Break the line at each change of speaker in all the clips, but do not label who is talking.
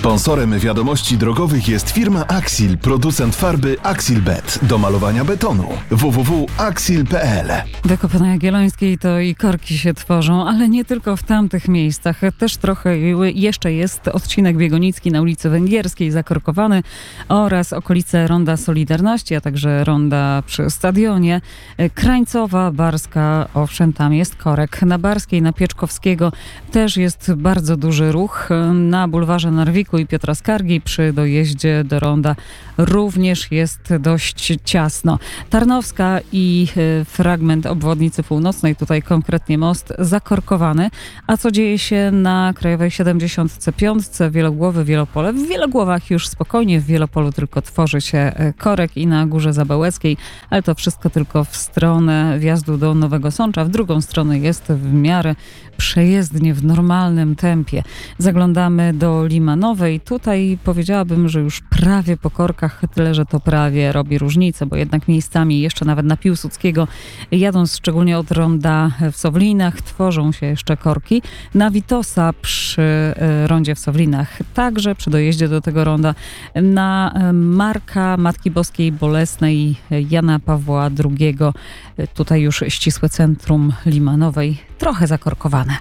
Sponsorem wiadomości drogowych jest firma Axil, producent farby Axilbet do malowania betonu. www.axil.pl.
Do Kopana Jagiellońskiej to i korki się tworzą, ale nie tylko w tamtych miejscach. Też trochę jeszcze jest odcinek Biegonicki na ulicy Węgierskiej zakorkowany oraz okolice Ronda Solidarności, a także ronda przy stadionie. Krańcowa, Barska, owszem, tam jest korek. Na Barskiej, na Pieczkowskiego też jest bardzo duży ruch. Na bulwarze Narwiku i Piotra Skargi przy dojeździe do ronda również jest dość ciasno. Tarnowska i fragment obwodnicy północnej, tutaj konkretnie most zakorkowany. A co dzieje się na Krajowej 75, Wielogłowy, Wielopole? W Wielogłowach już spokojnie, w Wielopolu tylko tworzy się korek i na Górze Zabełeckiej, ale to wszystko tylko w stronę wjazdu do Nowego Sącza. W drugą stronę jest w miarę przejezdnie, w normalnym tempie. Zaglądamy do Limanowej. Tutaj powiedziałabym, że już prawie po korkach, tyle że to prawie robi różnicę, bo jednak miejscami jeszcze nawet na Piłsudskiego, jadąc szczególnie od ronda w Sowlinach, tworzą się jeszcze korki. Na Witosa przy rondzie w Sowlinach, także przy dojeździe do tego ronda. Na Marka Matki Boskiej Bolesnej Jana Pawła II, tutaj już ścisłe centrum Limanowej, trochę zakorkowane.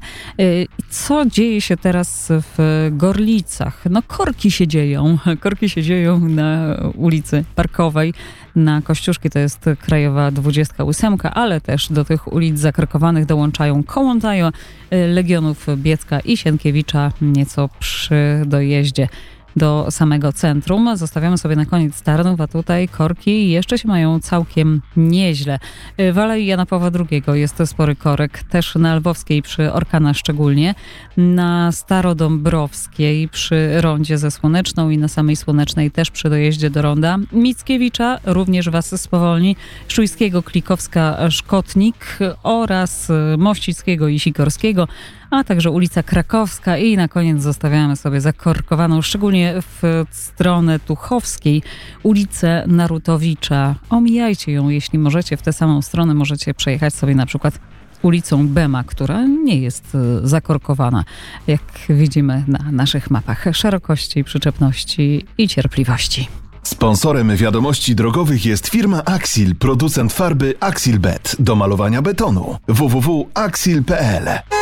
Co dzieje się teraz w Gorlicach? No korki się dzieją. Korki się dzieją na ulicy Parkowej. Na Kościuszki to jest Krajowa 28, ale też do tych ulic zakorkowanych dołączają Kołątajo, Legionów Biecka i Sienkiewicza nieco przy dojeździe do samego centrum. Zostawiamy sobie na koniec Tarnów, a tutaj korki jeszcze się mają całkiem nieźle. W Alei Jana Pawła II jest spory korek, też na Lwowskiej przy Orkana szczególnie, na Starodąbrowskiej przy rondzie ze Słoneczną i na samej Słonecznej też przy dojeździe do ronda. Mickiewicza również was spowolni, Szujskiego, Klikowska, Szkotnik oraz Mościckiego i Sikorskiego, a także ulica Krakowska i na koniec zostawiamy sobie zakorkowaną, szczególnie w stronę Tuchowskiej, ulicę Narutowicza. Omijajcie ją, jeśli możecie, w tę samą stronę możecie przejechać sobie na przykład ulicą Bema, która nie jest zakorkowana, jak widzimy na naszych mapach, szerokości, przyczepności i cierpliwości.
Sponsorem wiadomości drogowych jest firma Axil, producent farby Axilbet do malowania betonu. www.axil.pl.